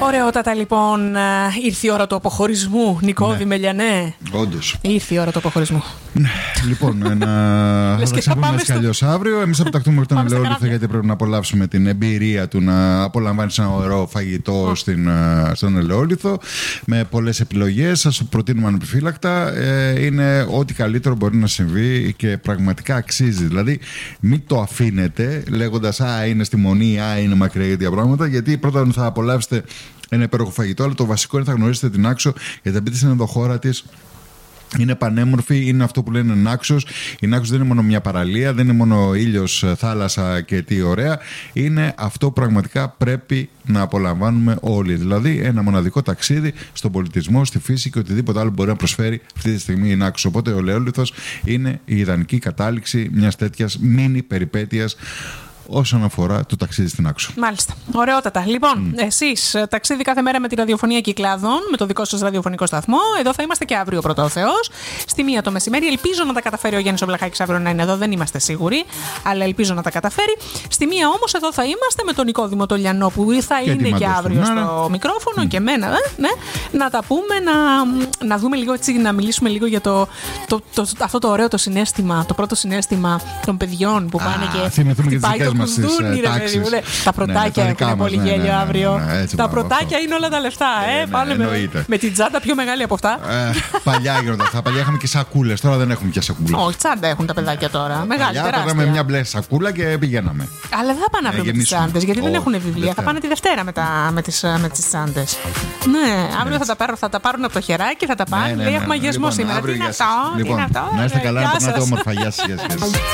Ωραιότατα λοιπόν, ήρθε η ώρα του αποχωρισμού. Νικόδη Μελιανέ. Όντως. Ήρθε η ώρα του αποχωρισμού. Λοιπόν, θα τα πούμε έτσι κι αλλιώς αύριο. Εμείς απτακτούμε μέχρι τον Ελαιόλιθο, γιατί πρέπει να απολαύσουμε την εμπειρία του να απολαμβάνεις ένα ωραίο φαγητό στον Ελαιόλιθο με πολλές επιλογές. Σας προτείνουμε ανεπιφύλακτα. Είναι ό,τι καλύτερο μπορεί να συμβεί και πραγματικά αξίζει. Δηλαδή, μην το αφήνετε λέγοντας είναι στη Μονή, είναι μακριά για πράγματα, γιατί πρώτα θα απολαύσετε ένα υπέροχο φαγητό, αλλά το βασικό είναι θα γνωρίσετε την Άξο, γιατί θα μπείτε στην ενδοχώρα της. Είναι πανέμορφη, είναι αυτό που λένε Νάξος. Η Νάξος δεν είναι μόνο μια παραλία, δεν είναι μόνο ήλιος, θάλασσα και τι ωραία. Είναι αυτό που πραγματικά πρέπει να απολαμβάνουμε όλοι. Δηλαδή ένα μοναδικό ταξίδι στον πολιτισμό, στη φύση και οτιδήποτε άλλο μπορεί να προσφέρει αυτή τη στιγμή η Νάξος. Οπότε ο Ελαιόλιθος είναι η ιδανική κατάληξη μιας τέτοιας μίνι περιπέτειας όσον αφορά το ταξίδι στην Άξο. Μάλιστα. Ωραιότατα. Λοιπόν, εσείς ταξίδι κάθε μέρα με τη ραδιοφωνία Κυκλάδων, με το δικό σας ραδιοφωνικό σταθμό. Εδώ θα είμαστε και αύριο, πρώτα ο Θεός, στη 1 το μεσημέρι. Ελπίζω να τα καταφέρει ο Γιάννης ο Βλαχάκης αύριο να είναι εδώ. Δεν είμαστε σίγουροι, αλλά ελπίζω να τα καταφέρει. Στη 1 όμως εδώ θα είμαστε με τον Νικόδημο τον Λιανό, που θα και είναι και αύριο στο μικρόφωνο και εμένα. Ναι. Να τα πούμε, να δούμε λίγο έτσι, να μιλήσουμε λίγο για αυτό το ωραίο το συναίσθημα, το πρώτο συναίσθημα των παιδιών που πάνε και τα πρωτάκια έχουν πολύ γέλιο αύριο. Τα πρωτάκια είναι όλα τα λεφτά. Πάνε με την τσάντα πιο μεγάλη από αυτά. Παλιά γίνονταν αυτά. Παλιά είχαμε και σακούλες. Τώρα δεν έχουμε πια σακούλα. Όχι, τσάντα έχουν τα παιδάκια τώρα. Μεγάλη, τεράστια. Πήγαμε μια μπλε σακούλα και πηγαίναμε. Αλλά δεν θα πάνε αύριο με τις τσάντες, γιατί δεν έχουν βιβλία. Θα πάνε τη Δευτέρα με τις τσάντες. Ναι, αύριο θα τα πάρουν από το χεράκι, θα τα πάνε. Λέει έχουμε αγιασμό σήμερα. Τι είναι αυτό. Να είστε καλά, να περνάτε όμορφα. Γεια σας.